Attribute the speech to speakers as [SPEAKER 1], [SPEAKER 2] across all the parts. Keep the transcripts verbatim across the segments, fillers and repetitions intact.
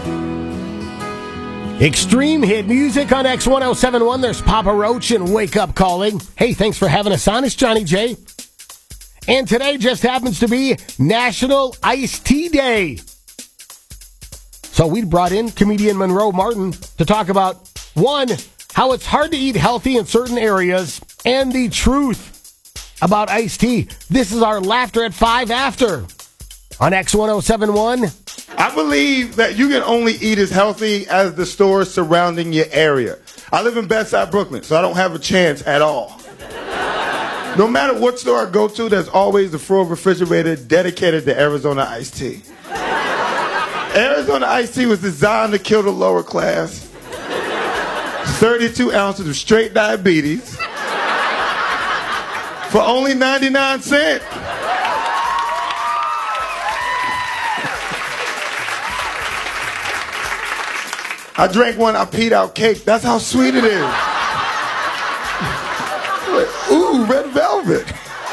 [SPEAKER 1] Extreme hit music on X ten seventy-one. There's Papa Roach and Wake Up Calling. Hey, thanks for having us on. It's Johnny J. And today just happens to be National Iced Tea Day. So we brought in comedian Monroe Martin to talk about, one, how it's hard to eat healthy in certain areas, and the truth about iced tea. This is our Laughter at five After on X ten seventy-one.
[SPEAKER 2] I believe that you can only eat as healthy as the stores surrounding your area. I live in Bedside, Brooklyn, so I don't have a chance at all. No matter what store I go to, there's always a full refrigerator dedicated to Arizona iced tea. Arizona iced tea was designed to kill the lower class. thirty-two ounces of straight diabetes for only ninety-nine cents. I drank one, I peed out cake. That's how sweet it is. Ooh, red velvet.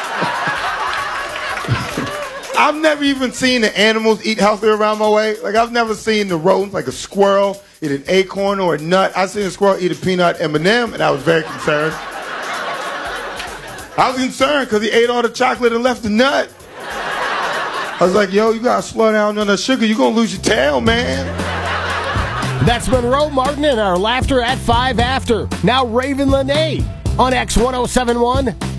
[SPEAKER 2] I've never even seen the animals eat healthy around my way. Like, I've never seen the rodents, like a squirrel, eat an acorn or a nut. I've seen a squirrel eat a peanut M and M, and I was very concerned. I was concerned because he ate all the chocolate and left the nut. I was like, yo, you gotta slow down on the sugar. You're gonna lose your tail, man.
[SPEAKER 1] That's Monroe Martin and our Laughter at five After. Now Raven Lene on X ten seventy-one.